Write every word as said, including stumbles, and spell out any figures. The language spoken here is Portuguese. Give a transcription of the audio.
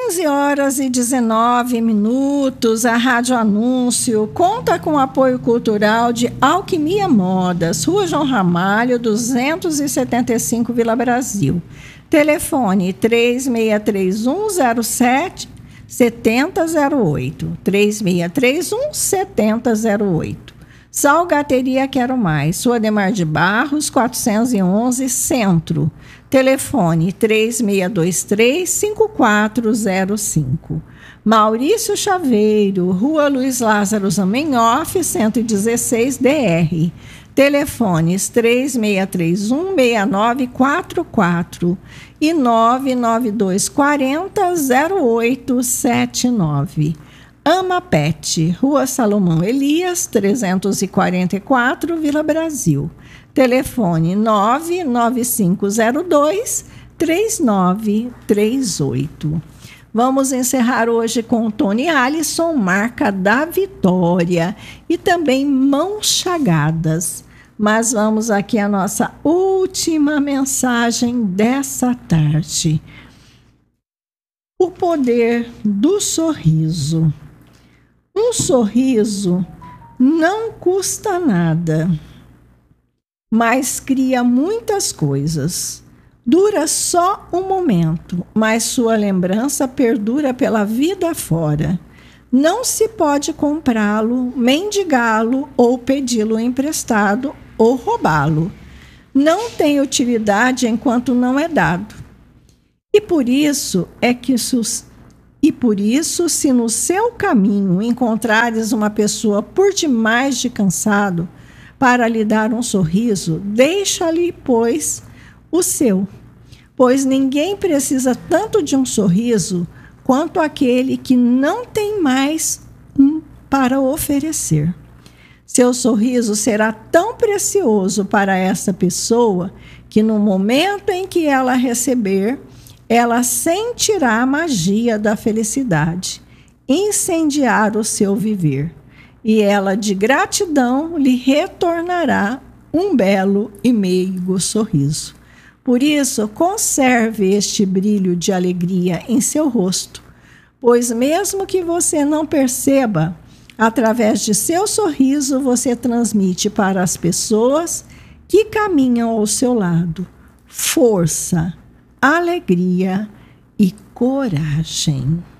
quinze horas e dezenove minutos, a Rádio Anúncio conta com o apoio cultural de Alquimia Modas, Rua João Ramalho, duzentos e setenta e cinco, Vila Brasil. Telefone três seis três um zero sete sete zero zero oito, três seis três um sete zero zero oito. Salgateria Quero Mais, Rua Ademar de Barros, quatrocentos e onze, Centro. Telefone três seis dois três cinco quatro zero cinco. Maurício Chaveiro, Rua Luiz Lázaro Zamenhof, cento e dezesseis, D R. Telefones três seis três um seis nove quatro quatro e nove nove dois quatro zero zero oito sete nove. Ama Pet, Rua Salomão Elias, trezentos e quarenta e quatro, Vila Brasil. Telefone nove nove cinco zero dois três nove três oito. Vamos encerrar hoje com Tony Alisson, marca da vitória, e também Mãos Chagadas. Mas vamos aqui à nossa última mensagem dessa tarde. O poder do sorriso. Um sorriso não custa nada, mas cria muitas coisas. Dura só um momento, mas sua lembrança perdura pela vida fora. Não se pode comprá-lo, mendigá-lo ou pedi-lo emprestado ou roubá-lo. Não tem utilidade enquanto não é dado. E por isso é que sus E por isso, se no seu caminho encontrares uma pessoa por demais de cansado para lhe dar um sorriso, deixa-lhe, pois, o seu. Pois ninguém precisa tanto de um sorriso quanto aquele que não tem mais um para oferecer. Seu sorriso será tão precioso para essa pessoa que no momento em que ela receber, ela sentirá a magia da felicidade, incendiar o seu viver, e ela, de gratidão, lhe retornará um belo e meigo sorriso. Por isso, conserve este brilho de alegria em seu rosto, pois mesmo que você não perceba, através de seu sorriso, você transmite para as pessoas que caminham ao seu lado força, alegria e coragem.